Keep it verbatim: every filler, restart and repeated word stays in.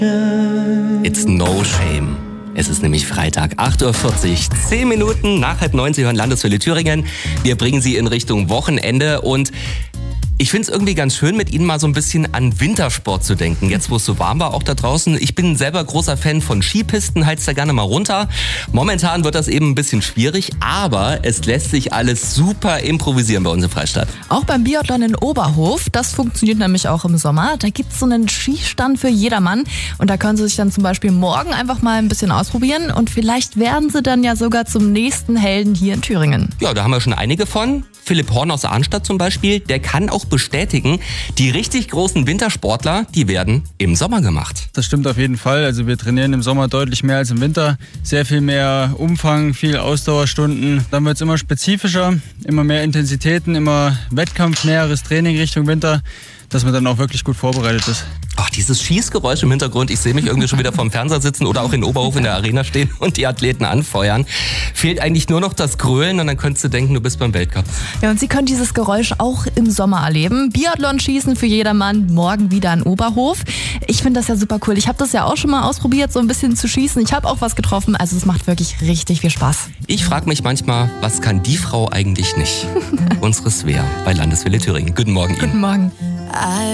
It's no shame. Es ist nämlich Freitag, acht Uhr vierzig, zehn Minuten nach halb neun. Sie hören Landeswelle Thüringen. Wir bringen Sie in Richtung Wochenende und ich finde es irgendwie ganz schön, mit Ihnen mal so ein bisschen an Wintersport zu denken. Jetzt, wo es so warm war, auch da draußen. Ich bin selber großer Fan von Skipisten, heiz da gerne mal runter. Momentan wird das eben ein bisschen schwierig, aber es lässt sich alles super improvisieren bei uns in Freistadt. Auch beim Biathlon in Oberhof, das funktioniert nämlich auch im Sommer. Da gibt es so einen Skistand für jedermann und da können Sie sich dann zum Beispiel morgen einfach mal ein bisschen ausprobieren und vielleicht werden Sie dann ja sogar zum nächsten Helden hier in Thüringen. Ja, da haben wir schon einige von. Philipp Horn aus Arnstadt zum Beispiel, der kann auch bestätigen, die richtig großen Wintersportler, die werden im Sommer gemacht. Das stimmt auf jeden Fall. Also wir trainieren im Sommer deutlich mehr als im Winter. Sehr viel mehr Umfang, viel Ausdauerstunden. Dann wird es immer spezifischer, immer mehr Intensitäten, immer wettkampfnäheres Training Richtung Winter, dass man dann auch wirklich gut vorbereitet ist. Ach, dieses Schießgeräusch im Hintergrund, ich sehe mich irgendwie schon wieder vorm Fernseher sitzen oder auch in Oberhof in der Arena stehen und die Athleten anfeuern. Fehlt eigentlich nur noch das Grölen und dann könntest du denken, du bist beim Weltcup. Ja, und Sie können dieses Geräusch auch im Sommer erleben. Biathlon-Schießen für jedermann, morgen wieder in Oberhof. Ich finde das ja super cool. Ich habe das ja auch schon mal ausprobiert, so ein bisschen zu schießen. Ich habe auch was getroffen, also es macht wirklich richtig viel Spaß. Ich frage mich manchmal, was kann die Frau eigentlich nicht? Unsere Svea bei Landeswelle Thüringen. Guten Morgen Ihnen. Guten Morgen.